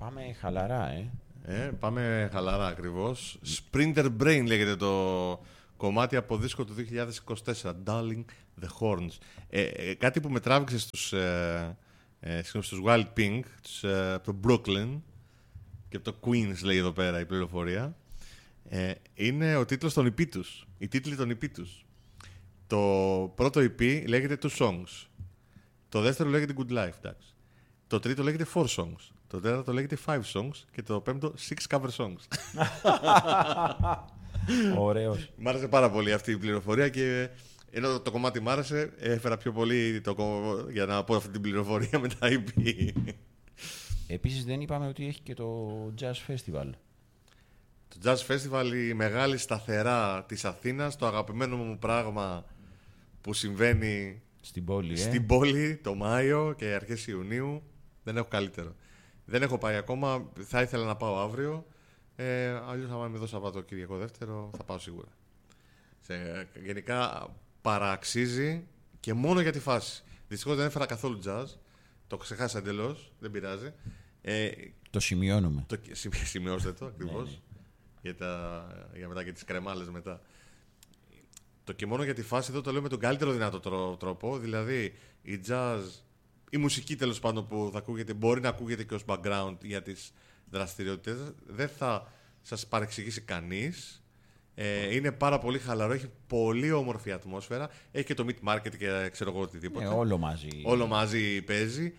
Πάμε χαλαρά, Πάμε χαλαρά ακριβώς. Sprinter Brain λέγεται το κομμάτι από δίσκο του 2024. Darling the Horns. Κάτι που με τράβηξε στους Wild Pink, το Brooklyn και το Queens λέει εδώ πέρα η πληροφορία. Είναι ο τίτλος των EP τους. Οι τίτλοι των EP τους. Το πρώτο EP λέγεται Two Songs. Το δεύτερο λέγεται Good Life, εντάξει. Το τρίτο λέγεται Four Songs. Το τέταρτο λέγεται Five Songs. Και το πέμπτο Six Cover Songs. Ωραίος. Μ' άρεσε πάρα πολύ αυτή η πληροφορία και ενώ το κομμάτι μ' άρεσε, έφερα πιο πολύ για να πω αυτή την πληροφορία με τα EP. Επίσης δεν είπαμε ότι έχει και το Jazz Festival. Το Jazz Festival, η μεγάλη σταθερά της Αθήνας, το αγαπημένο μου πράγμα που συμβαίνει Στην πόλη, το Μάιο και αρχές Ιουνίου. Δεν έχω καλύτερο. Δεν έχω πάει ακόμα, θα ήθελα να πάω αύριο. Αλλιώς άμα είμαι εδώ Σαββατοκύριακο δεύτερο θα πάω σίγουρα. Γενικά παραξίζει και μόνο για τη φάση. Δυστυχώς δεν έφερα καθόλου jazz. Το ξεχάσα εντελώς, δεν πειράζει. Το σημειώνουμε. Σημειώστε το ακριβώς. Για μετά και τις κρεμάλες μετά. Το και μόνο για τη φάση εδώ το λέω με τον καλύτερο δυνατό τρόπο. Δηλαδή η jazz, η μουσική τέλος πάντων που θα ακούγεται, μπορεί να ακούγεται και ως background για τις δραστηριότητες. Δεν θα σας παρεξηγήσει κανείς. Είναι πάρα πολύ χαλαρό, έχει πολύ όμορφη ατμόσφαιρα. Έχει και το meat market και ξέρω εγώ οτιδήποτε. Όλο μαζί. Όλο μαζί παίζει.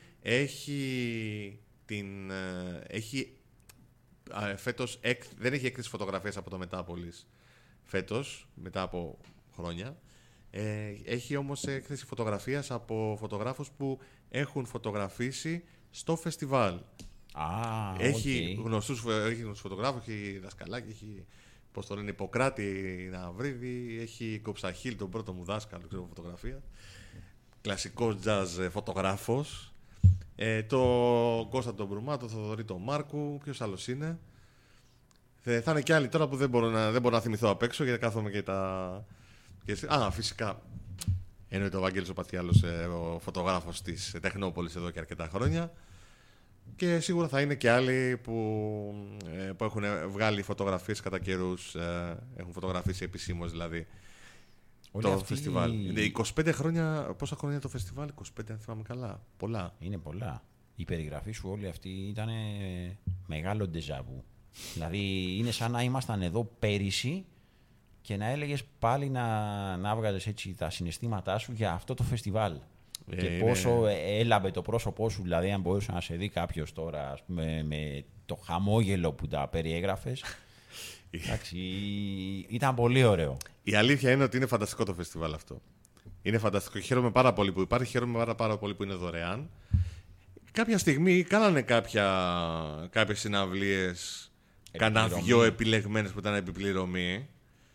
Φέτος δεν έχει έκθεση φωτογραφίες από το Μετάπολης φέτος, μετά από χρόνια. Έχει όμως έκθεση φωτογραφίας από φωτογράφους που έχουν φωτογραφίσει στο φεστιβάλ. Έχει γνωστούς φωτογράφους, έχει Δασκαλάκη, έχει πώς το λένε, Ιπποκράτη Ναυρίδη, έχει Κοψαχίλ, τον πρώτο μου δάσκαλο, ξέρω, φωτογραφία. Κλασικός jazz φωτογράφος. Το Κώστα τον Μπρουμά, το Θοδωρή τον Μάρκου, ποιος άλλος είναι. Θα είναι και άλλοι τώρα που δεν μπορώ να θυμηθώ απ' έξω γιατί κάθομαι και τα... φυσικά. Εννοείται ο Βαγγέλης ο Πατιάλος, ο φωτογράφος της Τεχνόπολης εδώ και αρκετά χρόνια. Και σίγουρα θα είναι και άλλοι που έχουν βγάλει φωτογραφίες κατά καιρούς, έχουν φωτογραφίσει επισήμως δηλαδή. Το φεστιβάλ. 25 χρόνια, πόσα χρόνια το φεστιβάλ, 25 αν θυμάμαι καλά. Πολλά. Είναι πολλά. Η περιγραφή σου όλη αυτή ήταν μεγάλο ντεζαβού. Δηλαδή είναι σαν να ήμασταν εδώ πέρυσι και να έλεγες πάλι να βγάζεις έτσι τα συναισθήματά σου για αυτό το φεστιβάλ. Και πόσο έλαβε το πρόσωπό σου, δηλαδή αν μπορούσε να σε δει κάποιος τώρα ας πούμε, με το χαμόγελο που τα περιέγραφες. Εντάξει, ήταν πολύ ωραίο. Η αλήθεια είναι ότι είναι φανταστικό το φεστιβάλ αυτό. Είναι φανταστικό. Χαίρομαι πάρα πολύ που υπάρχει, χαίρομαι πάρα πολύ που είναι δωρεάν. Κάποια στιγμή κάνανε κάποιες συναυλίες, κάνα δυο επιλεγμένες που ήταν επιπληρωμή.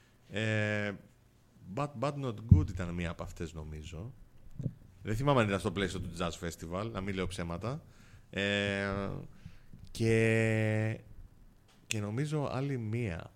But Not Good ήταν μία από αυτές νομίζω. Δεν θυμάμαι αν ήταν στο πλαίσιο του Jazz Festival, να μην λέω ψέματα. Και νομίζω άλλη μία.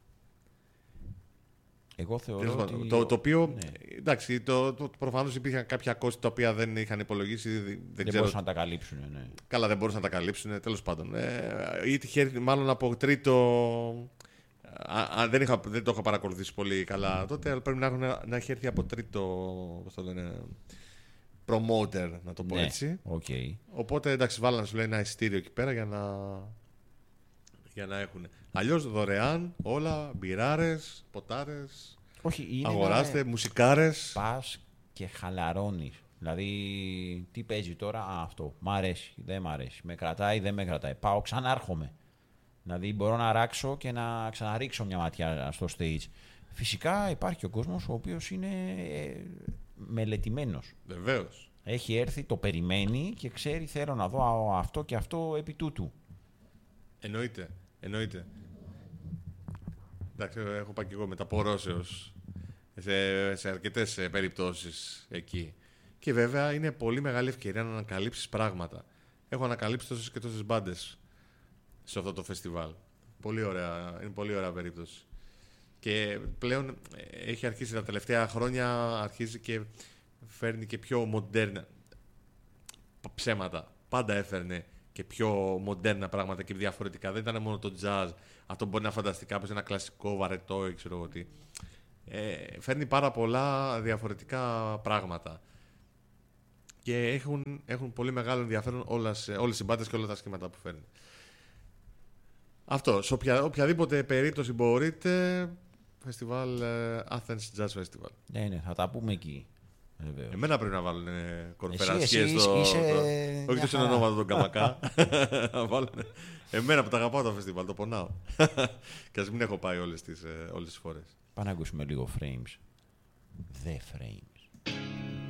Εγώ θεωρώ ότι... Το οποίο, ναι. Εντάξει, προφανώς υπήρχαν κάποια κόστη τα οποία δεν είχαν υπολογίσει. Δεν μπορούσαν να τα καλύψουν. Ναι. Καλά, δεν μπορούσαν να τα καλύψουν, τέλος πάντων. Ή τυχαίνει μάλλον από τρίτο... δεν το είχα παρακολουθήσει πολύ καλά τότε, αλλά πρέπει να έχει έρθει από τρίτο, πώς το λένε, promoter, να το πω έτσι. Okay. Οπότε, εντάξει, βάλανε σου λέει ένα εισιτήριο εκεί πέρα για να έχουν. Αλλιώς δωρεάν όλα, μπιράρες, ποτάρες, αγοράστε, μουσικάρες. Πας και χαλαρώνεις. Δηλαδή, τι παίζει τώρα, αυτό, μ' αρέσει, δεν μ' αρέσει, με κρατάει, δεν με κρατάει. Πάω, ξανάρχομαι. Δηλαδή, μπορώ να ράξω και να ξαναρίξω μια ματιά στο stage. Φυσικά υπάρχει και ο κόσμος ο οποίος είναι μελετημένος. Βεβαίως. Έχει έρθει, το περιμένει και ξέρει θέλω να δω αυτό και αυτό επί τούτου. Εννοείται. Εντάξει, έχω πάει και εγώ μεταπορώσεως σε αρκετές περιπτώσεις εκεί. Και βέβαια είναι πολύ μεγάλη ευκαιρία να ανακαλύψεις πράγματα. Έχω ανακαλύψει τόσες και τόσες μπάντες σε αυτό το φεστιβάλ. Είναι πολύ ωραία περίπτωση. Και πλέον έχει αρχίσει τα τελευταία χρόνια, αρχίζει και φέρνει και πιο μοντέρνα ψέματα. Πάντα έφερνε και πιο μοντέρνα πράγματα και διαφορετικά. Δεν ήταν μόνο το jazz. Αυτό μπορεί να φανταστεί κάποιος ένα κλασικό βαρετό ή ξέρω εγώ τι. Φέρνει πάρα πολλά διαφορετικά πράγματα. Και έχουν πολύ μεγάλο ενδιαφέρον όλες οι συμπάτες και όλα τα σχήματα που φέρνει. Αυτό. Σε οποιαδήποτε περίπτωση μπορείτε, φεστιβάλ Athens Jazz Festival. Ναι, θα τα πούμε εκεί. Βεβαίως. Εμένα πρέπει να βάλουν κορφερασιές όχι το χαρά. ονόματα τον Καμακά. Εμένα που τα αγαπάω το φεστιβάλ, το πονάω. Και ας μην έχω πάει όλες τις φορές. Πάμε να ακούσουμε λίγο frames. The frames.